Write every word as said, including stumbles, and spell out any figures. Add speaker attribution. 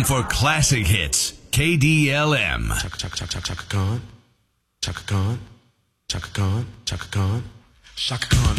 Speaker 1: home for classic hits. K D L M.
Speaker 2: Chaka chaka chaka chaka Khan. Chaka Khan. Chaka Khan. Chaka Khan. Chaka Khan.